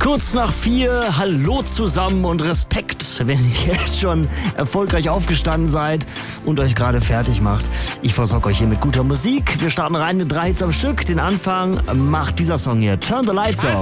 Kurz nach 4, hallo zusammen und Respekt, wenn ihr jetzt schon erfolgreich aufgestanden seid und euch gerade fertig macht. Ich versorge euch hier mit guter Musik. Wir starten rein mit 3 Hits am Stück. Den Anfang macht dieser Song hier, Turn the Lights Off.